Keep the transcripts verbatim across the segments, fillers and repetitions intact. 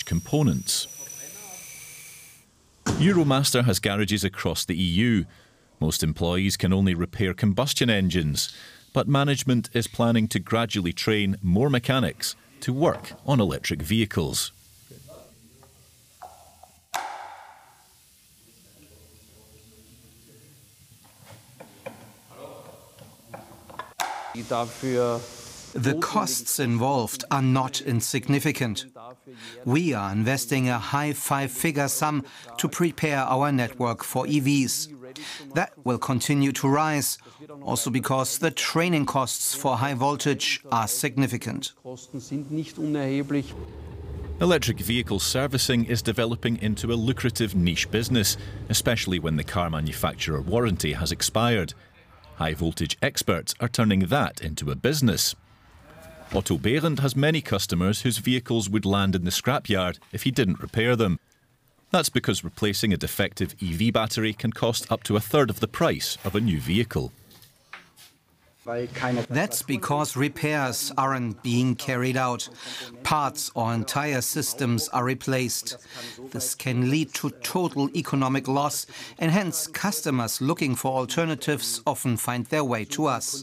components. Euromaster has garages across the E U. Most employees can only repair combustion engines, but management is planning to gradually train more mechanics to work on electric vehicles. The costs involved are not insignificant. We are investing a high five-figure sum to prepare our network for E Vs. That will continue to rise, also because the training costs for high voltage are significant. Electric vehicle servicing is developing into a lucrative niche business, especially when the car manufacturer warranty has expired. High-voltage experts are turning that into a business. Otto Behrendt has many customers whose vehicles would land in the scrapyard if he didn't repair them. That's because replacing a defective E V battery can cost up to a third of the price of a new vehicle. That's because repairs aren't being carried out. Parts or entire systems are replaced. This can lead to total economic loss, and hence customers looking for alternatives often find their way to us.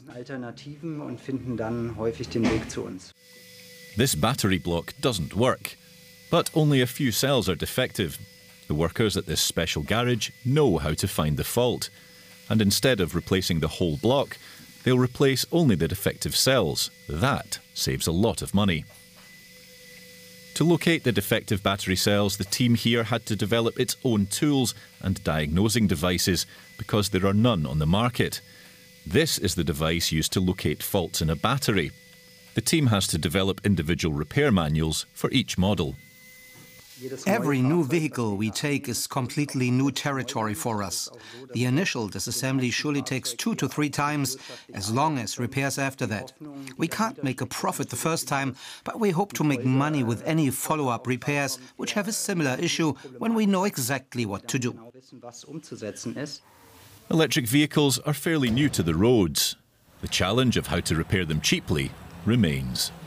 This battery block doesn't work, but only a few cells are defective. The workers at this special garage know how to find the fault, and instead of replacing the whole block, they'll replace only the defective cells. That saves a lot of money. To locate the defective battery cells, the team here had to develop its own tools and diagnosing devices because there are none on the market. This is the device used to locate faults in a battery. The team has to develop individual repair manuals for each model. Every new vehicle we take is completely new territory for us. The initial disassembly surely takes two to three times, as long as repairs after that. We can't make a profit the first time, but we hope to make money with any follow-up repairs which have a similar issue when we know exactly what to do. Electric vehicles are fairly new to the roads. The challenge of how to repair them cheaply remains.